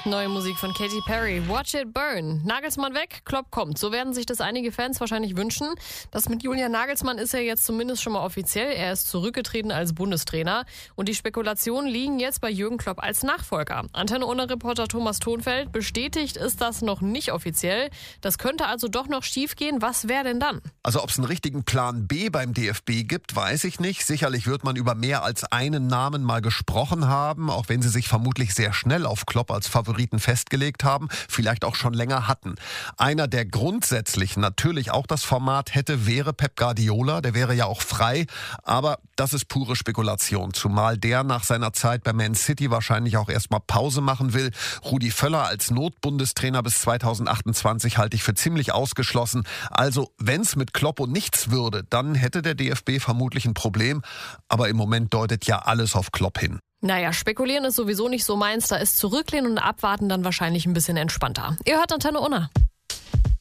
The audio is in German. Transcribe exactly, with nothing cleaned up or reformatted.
Neue Musik von Katy Perry, Watch It Burn. Nagelsmann weg, Klopp kommt. So werden sich das einige Fans wahrscheinlich wünschen. Das mit Julian Nagelsmann ist ja jetzt zumindest schon mal offiziell. Er ist zurückgetreten als Bundestrainer. Und die Spekulationen liegen jetzt bei Jürgen Klopp als Nachfolger. Antenne Ohne-Reporter Thomas Thonfeld, bestätigt ist das noch nicht offiziell. Das könnte also doch noch schief gehen. Was wäre denn dann? Also ob es einen richtigen Plan B beim D F B gibt, weiß ich nicht. Sicherlich wird man über mehr als einen Namen mal gesprochen haben, auch wenn sie sich vermutlich sehr schnell auf Klopp als Favoriten festgelegt haben, vielleicht auch schon länger hatten. Einer, der grundsätzlich natürlich auch das Format hätte, wäre Pep Guardiola. Der wäre ja auch frei, aber das ist pure Spekulation, zumal der nach seiner Zeit bei Man City wahrscheinlich auch erstmal Pause machen will. Rudi Völler als Notbundestrainer bis zweitausendachtundzwanzig halte ich für ziemlich ausgeschlossen. Also, wenn es mit Kloppo nichts würde, dann hätte der D F B vermutlich ein Problem, aber im Moment deutet ja alles auf Klopp hin. Naja, spekulieren ist sowieso nicht so meins. Da ist zurücklehnen und abwarten dann wahrscheinlich ein bisschen entspannter. Ihr hört Antenne Ohne.